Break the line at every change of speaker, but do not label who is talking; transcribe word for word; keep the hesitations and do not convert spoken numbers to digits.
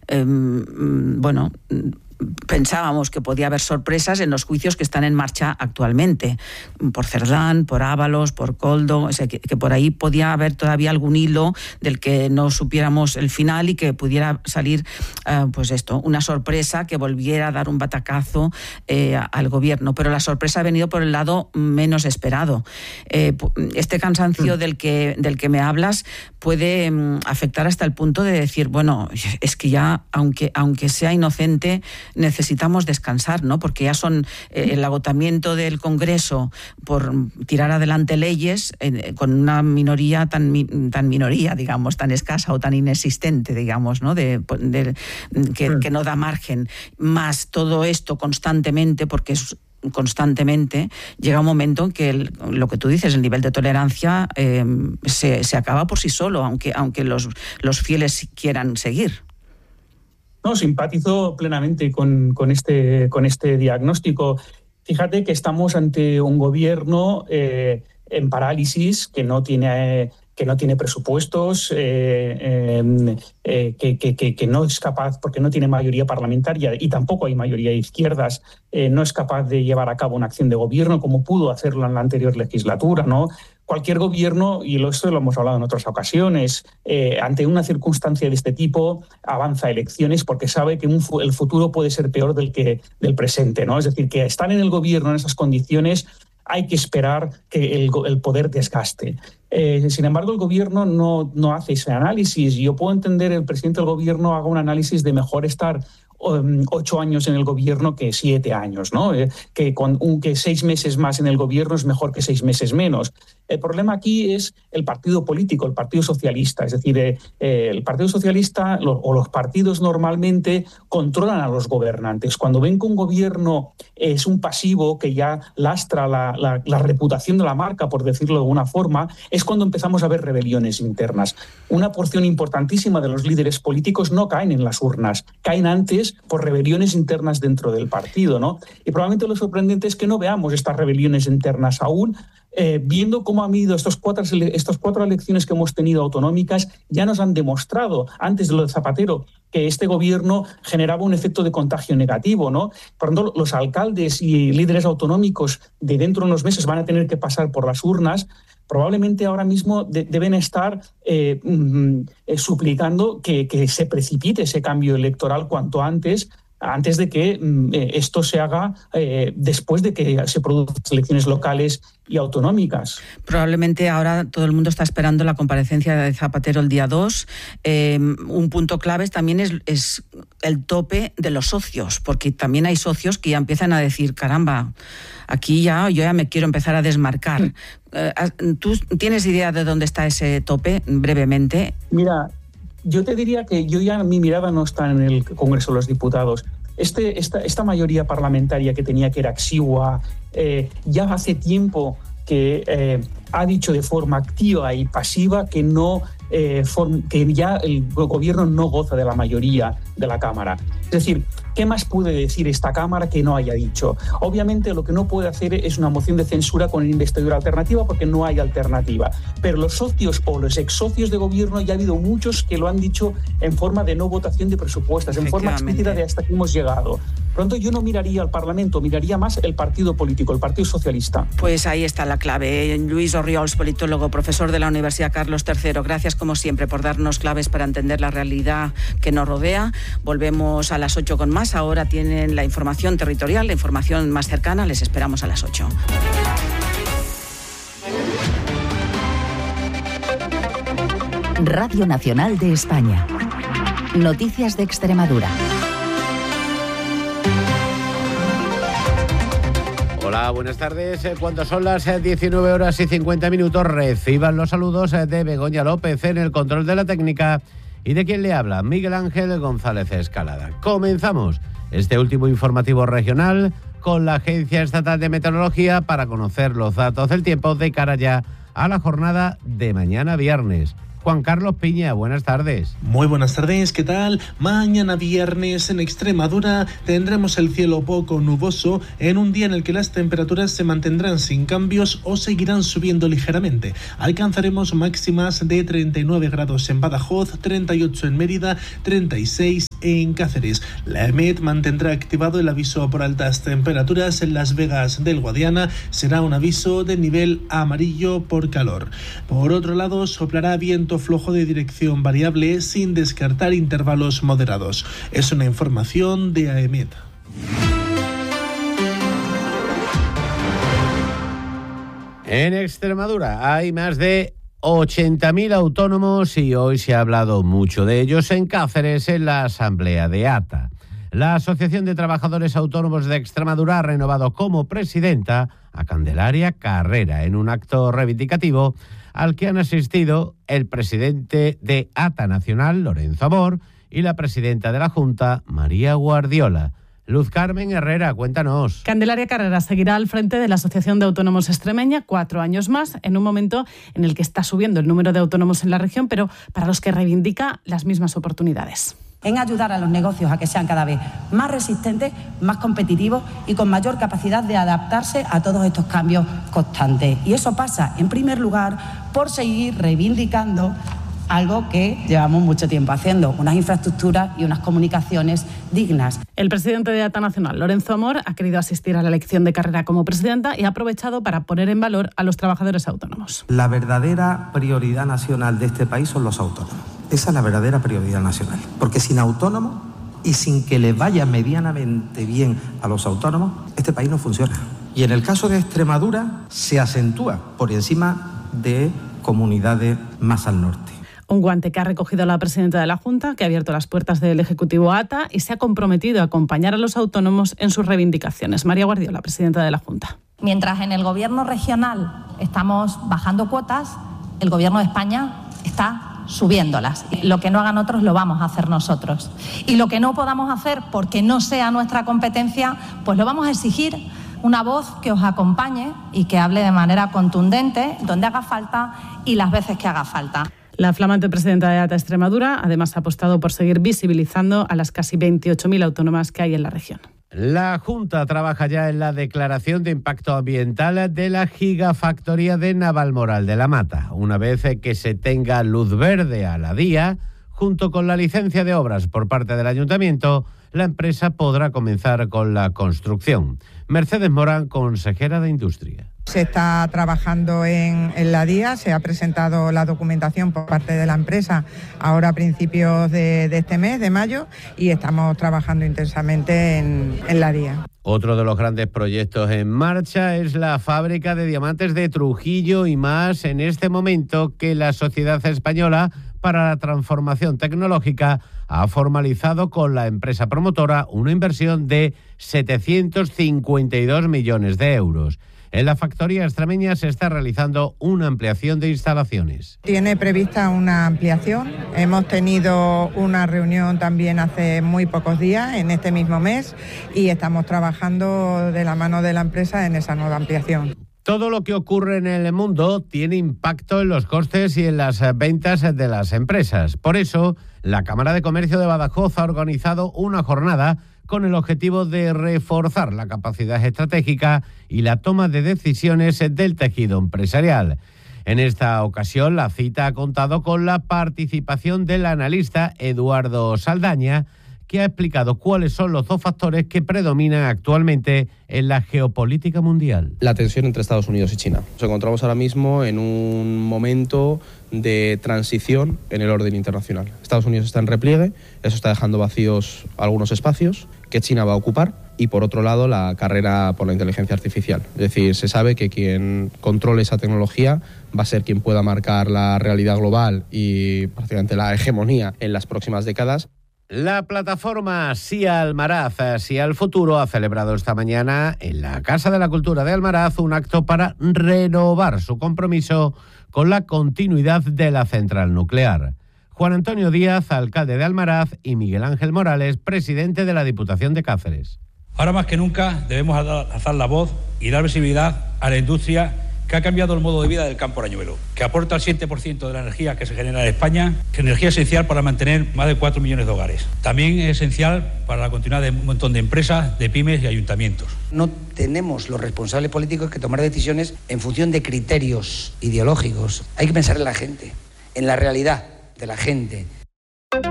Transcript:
eh, bueno... pensábamos que podía haber sorpresas en los juicios que están en marcha actualmente, por Cerdán, por Ábalos, por Koldo, o sea, que, que por ahí podía haber todavía algún hilo del que no supiéramos el final y que pudiera salir, uh, pues esto, una sorpresa que volviera a dar un batacazo eh, al gobierno. Pero la sorpresa ha venido por el lado menos esperado. Eh, este cansancio mm. del que, del que me hablas puede um, afectar hasta el punto de decir, bueno, es que ya, aunque, aunque sea inocente, necesitamos descansar, ¿no? Porque ya son eh, el agotamiento del Congreso por tirar adelante leyes eh, con una minoría tan tan minoría, digamos, tan escasa o tan inexistente, digamos, ¿no? De, de, que, que no da margen. Más todo esto constantemente, porque es constantemente, llega un momento en que el, lo que tú dices, el nivel de tolerancia eh, se, se acaba por sí solo, aunque, aunque los, los fieles quieran seguir.
No, simpatizo plenamente con, con, este, con este diagnóstico. Fíjate que estamos ante un gobierno eh, en parálisis, que no tiene, eh, que no tiene presupuestos, eh, eh, eh, que, que, que no es capaz, porque no tiene mayoría parlamentaria y tampoco hay mayoría de izquierdas, eh, no es capaz de llevar a cabo una acción de gobierno como pudo hacerlo en la anterior legislatura, ¿no? Cualquier gobierno, y esto lo hemos hablado en otras ocasiones, eh, ante una circunstancia de este tipo avanza a elecciones porque sabe que un, el futuro puede ser peor del que del presente, ¿no? Es decir, que estar en el gobierno en esas condiciones hay que esperar que el, el poder desgaste. Eh, sin embargo, el gobierno no, no hace ese análisis. Yo puedo entender que el presidente del gobierno haga un análisis de mejor estar um, ocho años en el gobierno que siete años, ¿no? Eh, que, con, un, que seis meses más en el gobierno es mejor que seis meses menos. El problema aquí es el partido político, el Partido Socialista. Es decir, eh, eh, el Partido Socialista lo, o los partidos normalmente controlan a los gobernantes. Cuando ven que un gobierno es un pasivo que ya lastra la, la, la reputación de la marca, por decirlo de alguna forma, es cuando empezamos a ver rebeliones internas. Una porción importantísima de los líderes políticos no caen en las urnas, caen antes por rebeliones internas dentro del partido, ¿no? Y probablemente lo sorprendente es que no veamos estas rebeliones internas aún, Eh, viendo cómo han ido estos cuatro, estas cuatro elecciones que hemos tenido autonómicas, ya nos han demostrado, antes de lo de Zapatero, que este gobierno generaba un efecto de contagio negativo, ¿no? Por lo tanto, los alcaldes y líderes autonómicos de dentro de unos meses van a tener que pasar por las urnas. Probablemente ahora mismo de, deben estar eh, eh, suplicando que, que se precipite ese cambio electoral cuanto antes, antes de que eh, esto se haga eh, después de que se produzcan elecciones locales y autonómicas.
Probablemente ahora todo el mundo está esperando la comparecencia de Zapatero el día dos. Eh, un punto clave también es, es el tope de los socios, porque también hay socios que ya empiezan a decir, caramba, aquí ya yo ya me quiero empezar a desmarcar. Mm. Eh, ¿Tú tienes idea de dónde está ese tope, brevemente?
Mira, yo te diría que yo ya mi mirada no está en el Congreso de los Diputados. Este, esta, esta mayoría parlamentaria que tenía, que era exigua, eh, ya hace tiempo que eh, ha dicho de forma activa y pasiva que, no, eh, form, que ya el gobierno no goza de la mayoría de la Cámara. Es decir, ¿qué más puede decir esta Cámara que no haya dicho? Obviamente lo que no puede hacer es una moción de censura con investidura alternativa porque no hay alternativa. Pero los socios o los ex socios de gobierno ya ha habido muchos que lo han dicho en forma de no votación de presupuestos, en forma explícita de hasta aquí hemos llegado. Por lo tanto, yo no miraría al Parlamento, miraría más el partido político, el Partido Socialista.
Pues ahí está la clave. Luis Orriols, politólogo, profesor de la Universidad Carlos tercero. Gracias, como siempre, por darnos claves para entender la realidad que nos rodea. Volvemos a las ocho con más. Ahora tienen la información territorial, la información más cercana. Les esperamos a las ocho.
Radio Nacional de España. Noticias de Extremadura.
Hola, buenas tardes. Cuando son las diecinueve horas y cincuenta minutos, reciban los saludos de Begoña López en el control de la técnica y de quien le habla, Miguel Ángel González Escalada. Comenzamos este último informativo regional con la Agencia Estatal de Meteorología para conocer los datos del tiempo de cara ya a la jornada de mañana viernes. Juan Carlos Piña, buenas tardes.
Muy buenas tardes, ¿qué tal? Mañana viernes en Extremadura tendremos el cielo poco nuboso en un día en el que las temperaturas se mantendrán sin cambios o seguirán subiendo ligeramente. Alcanzaremos máximas de treinta y nueve grados en Badajoz, treinta y ocho en Mérida, treinta y seis en Cáceres. La EMET mantendrá activado el aviso por altas temperaturas en Las Vegas del Guadiana. Será un aviso de nivel amarillo por calor. Por otro lado, soplará viento flojo de dirección variable sin descartar intervalos moderados. Es una información de AEMET.
En Extremadura hay más de ochenta mil autónomos y hoy se ha hablado mucho de ellos en Cáceres en la asamblea de ATA. La Asociación de Trabajadores Autónomos de Extremadura ha renovado como presidenta a Candelaria Carrera en un acto reivindicativo al que han asistido el presidente de ATA Nacional, Lorenzo Amor, y la presidenta de la Junta, María Guardiola. Luz Carmen Herrera, cuéntanos.
Candelaria Carrera seguirá al frente de la Asociación de Autónomos Extremeña cuatro años más, en un momento en el que está subiendo el número de autónomos en la región, pero para los que reivindica las mismas oportunidades.
En ayudar a los negocios a que sean cada vez más resistentes, más competitivos y con mayor capacidad de adaptarse a todos estos cambios constantes. Y eso pasa, en primer lugar, por seguir reivindicando algo que llevamos mucho tiempo haciendo, unas infraestructuras y unas comunicaciones dignas.
El presidente de ATA Nacional, Lorenzo Amor, ha querido asistir a la elección de Carrera como presidenta y ha aprovechado para poner en valor a los trabajadores autónomos.
La verdadera prioridad nacional de este país son los autónomos. Esa es la verdadera prioridad nacional. Porque sin autónomos y sin que le vaya medianamente bien a los autónomos, este país no funciona. Y en el caso de Extremadura se acentúa por encima de comunidades más al norte.
Un guante que ha recogido la presidenta de la Junta, que ha abierto las puertas del Ejecutivo ATA y se ha comprometido a acompañar a los autónomos en sus reivindicaciones. María Guardiola, presidenta de la Junta.
Mientras en el Gobierno regional estamos bajando cuotas, el Gobierno de España está subiéndolas. Lo que no hagan otros lo vamos a hacer nosotros. Y lo que no podamos hacer porque no sea nuestra competencia, pues lo vamos a exigir. Una voz que os acompañe y que hable de manera contundente, donde haga falta y las veces que haga falta.
La flamante presidenta de ATA Extremadura además ha apostado por seguir visibilizando a las casi veintiocho mil autónomas que hay en la región.
La Junta trabaja ya en la declaración de impacto ambiental de la gigafactoría de Navalmoral de la Mata. Una vez que se tenga luz verde a la DIA, junto con la licencia de obras por parte del Ayuntamiento, la empresa podrá comenzar con la construcción. Mercedes Morán, consejera de Industria.
Se está trabajando en, en la DIA, se ha presentado la documentación por parte de la empresa ahora a principios de, de este mes, de mayo, y estamos trabajando intensamente en, en la DIA.
Otro de los grandes proyectos en marcha es la fábrica de diamantes de Trujillo y más en este momento que la Sociedad Española para la Transformación Tecnológica ha formalizado con la empresa promotora una inversión de setecientos cincuenta y dos millones de euros. En la factoría extremeña se está realizando una ampliación de instalaciones.
Tiene prevista una ampliación. Hemos tenido una reunión también hace muy pocos días, en este mismo mes, y estamos trabajando de la mano de la empresa en esa nueva ampliación.
Todo lo que ocurre en el mundo tiene impacto en los costes y en las ventas de las empresas. Por eso, la Cámara de Comercio de Badajoz ha organizado una jornada con el objetivo de reforzar la capacidad estratégica y la toma de decisiones del tejido empresarial. En esta ocasión, la cita ha contado con la participación del analista Eduardo Saldaña, que ha explicado cuáles son los dos factores que predominan actualmente en la geopolítica mundial.
La tensión entre Estados Unidos y China. Nos encontramos ahora mismo en un momento de transición en el orden internacional. Estados Unidos está en repliegue, eso está dejando vacíos algunos espacios que China va a ocupar, y por otro lado la carrera por la inteligencia artificial. Es decir, se sabe que quien controle esa tecnología va a ser quien pueda marcar la realidad global y prácticamente la hegemonía en las próximas décadas.
La plataforma Sí a Almaraz, Sí al Futuro ha celebrado esta mañana en la Casa de la Cultura de Almaraz un acto para renovar su compromiso con la continuidad de la central nuclear. Juan Antonio Díaz, alcalde de Almaraz, y Miguel Ángel Morales, presidente de la Diputación de Cáceres.
Ahora más que nunca debemos alzar la voz y dar visibilidad a la industria que ha cambiado el modo de vida del campo arañuelo, que aporta el siete por ciento de la energía que se genera en España, que es energía esencial para mantener más de cuatro millones de hogares. También es esencial para la continuidad de un montón de empresas, de pymes y ayuntamientos.
No tenemos los responsables políticos que tomar decisiones en función de criterios ideológicos. Hay que pensar en la gente, en la realidad de la gente.